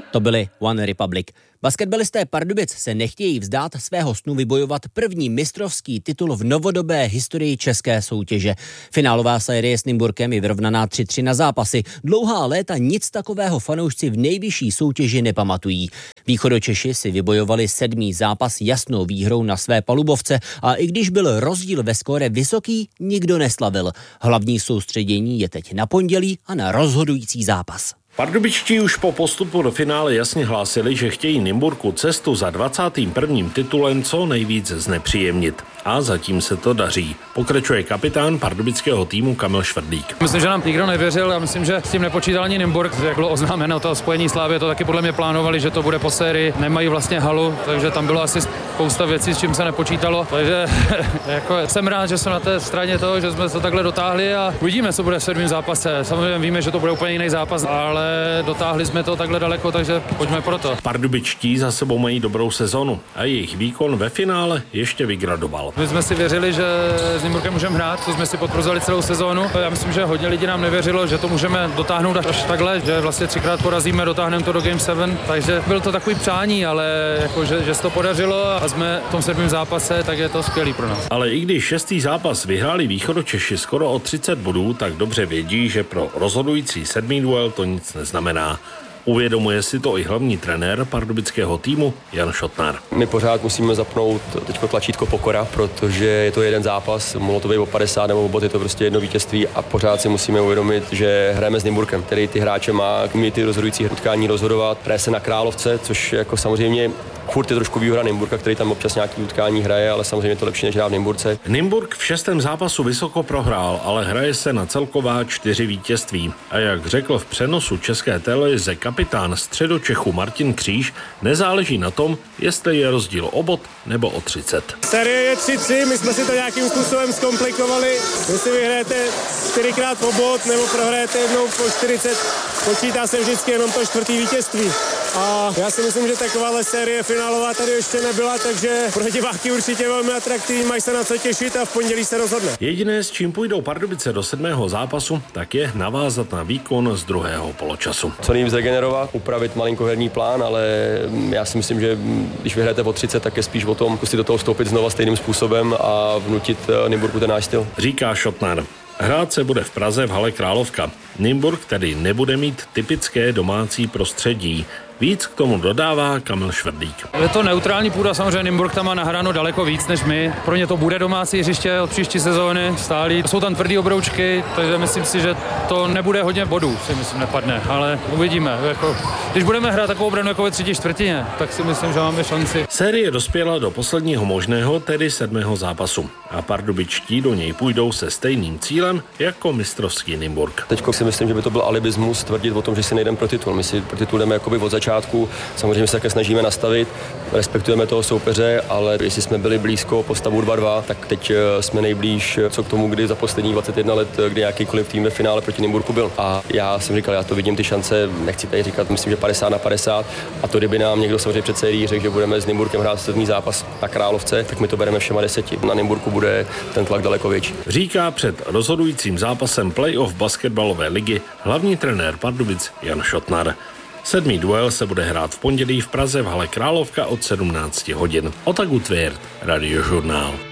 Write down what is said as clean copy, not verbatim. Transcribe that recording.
To byli One Republic. Basketbalisté Pardubic se nechtějí vzdát svého snu vybojovat první mistrovský titul v novodobé historii české soutěže. Finálová série s Nymburkem je vyrovnaná 3-3 na zápasy. Dlouhá léta nic takového fanoušci v nejvyšší soutěži nepamatují. Východočeši si vybojovali 7. zápas jasnou výhrou na své palubovce a i když byl rozdíl ve skóre vysoký, nikdo neslavil. Hlavní soustředění je teď na pondělí a na rozhodující zápas. Pardubičtí už po postupu do finále jasně hlásili, že chtějí Nymburku cestu za 21. titulem co nejvíc znepříjemnit. A zatím se to daří. Pokračuje kapitán pardubického týmu Kamil Švrdík. Myslím, že nám nikdo nevěřil a myslím, že s tím nepočítal ani Nymburk. Jak bylo oznámeno to spojení Slávie, to taky podle mě plánovali, že to bude po sérii. Nemají vlastně halu, takže tam bylo asi spousta věcí, s čím se nepočítalo. Takže jako jsem rád, že jsem na té straně toho, že jsme to takhle dotáhli a uvidíme, co bude v 7. zápase. Samozřejmě víme, že to bude úplně jiný zápas, ale dotáhli jsme to takhle daleko, takže pojďme pro to. Pardubičtí za sebou mají dobrou sezonu a jejich výkon ve finále ještě vygradoval. My jsme si věřili, že s Nymburkem můžeme hrát, to jsme si potvrzovali celou sezónu. Já myslím, že hodně lidí nám nevěřilo, že to můžeme dotáhnout až takhle, že vlastně 3krát porazíme, dotáhneme to do Game 7, takže byl to takový přání, ale jako, že se to podařilo a jsme v tom 7. zápase, tak je to skvělý pro nás. Ale i když 6. zápas vyhráli Východočeši skoro o 30 bodů, tak dobře vědí, že pro rozhodující 7. duel to nic neznamená. Uvědomuje si to i hlavní trenér pardubického týmu Jan Šotnar. My pořád musíme zapnout teďko tlačítko pokora, protože je to jeden zápas, mohlo to být o 50 nebo o bod, je to prostě jedno vítězství a pořád si musíme uvědomit, že hrajeme s Nymburkem, který ty hráče má, umí ty rozhodující utkání rozhodovat, hraje se na Královce, což jako samozřejmě furt je trošku výhoda Nymburka, který tam občas nějaký utkání hraje, ale samozřejmě to lepší než hrát v Nymburce. Nymburk v 6. zápasu vysoko prohrál, ale hraje se na celková 4 vítězství. A jak řekl v přenosu České televize kapitán Středočechu Martin Kříž, nezáleží na tom, jestli je rozdíl o bod nebo o 30. Série je 3-3, my jsme si to nějakým způsobem zkomplikovali. Jestli vyhrajete 4krát po bod nebo prohrajete jednou po 40, počítá se vždycky jenom to 4. vítězství. A já si myslím, že takováhle série finálová tady ještě nebyla, takže pro diváky určitě velmi atraktivní, mají se na co těšit a v pondělí se rozhodne. Jediné, s čím půjdou Pardubice do 7. zápasu, tak je navázat na výkon z druhého poločasu. Co nejvíc zregenerovat, upravit malinko herní plán, ale já si myslím, že když vyhrajete o 30, tak je spíš o tom zkusit do toho vstoupit znova stejným způsobem a vnutit Nymburku ten náš styl. Říká Šotnar. Hrát se bude v Praze v hale Královka. Nymburk tedy nebude mít typické domácí prostředí. Víc k tomu dodává Kamil Švrdík. Je to neutrální půda, samozřejmě Nymburk tam má nahráno daleko víc než my. Pro ně to bude domácí hřiště od příští sezóny stálý. Jsou tam tvrdý obroučky, takže myslím si, že to nebude hodně bodů, si myslím nepadne, ale uvidíme. Jako, když budeme hrát takovou obranu jako ve 3. čtvrtině, tak si myslím, že máme šanci. Série dospěla do posledního možného, tedy 7. zápasu. A pardubičtí do něj půjdou se stejným cílem jako mistrovský Nymburk. Teďko si myslím, že by to byl alibismus tvrdit o tom, že si nejdeme pro titul. My si pro titul jdeme jakoby od začátku. Samozřejmě se také snažíme nastavit, respektujeme toho soupeře, ale jestli jsme byli blízko po stavu 2-2, tak teď jsme nejblíž co k tomu, kdy za posledních 21 let, kdy jakýkoliv tým ve finále proti Nymburku byl. A já jsem říkal, já to vidím ty šance, nechci tady říkat, myslím, že 50-50. A to, kdyby nám někdo samozřejmě před sérií řekl, že budeme s Nymburkem hrát 7. zápas na Královce, tak my to bereme všema 10. Na Nymburku bude ten tlak daleko větší. Říká před rozhodujícím zápasem playoff basketbalové ligy hlavní trenér Pardubic Jan Šotnar. 7. duel se bude hrát v pondělí v Praze v hale Královka od 17 hodin. Otaku Tvěrt, Radiožurnál.